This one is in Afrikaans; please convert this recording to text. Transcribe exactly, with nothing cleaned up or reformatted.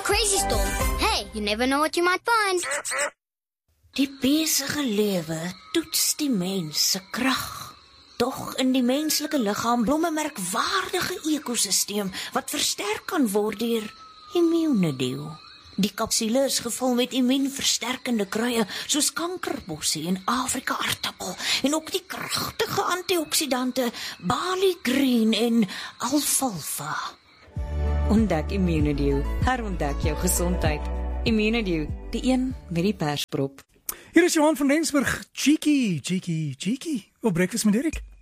crazy store. Hey, you never know what you might find. Die besige lewe toets die mens se krag. Tog in die menslike liggaam blom 'n merkwaardige ekosisteem wat versterk kan word deur immuunedeel. Die kapsule is gevul met immuunversterkende kruie soos kankerbossie en Afrika aartappel en ook die kragtige antioksidante Bali Green en alfalfa. Ontdek Immunedew, herontdek jou gesondheid. Immunedew, die een met die persprop. Hier is Johan van Rensburg, cheeky, cheeky, cheeky, op Breakfast met Derek.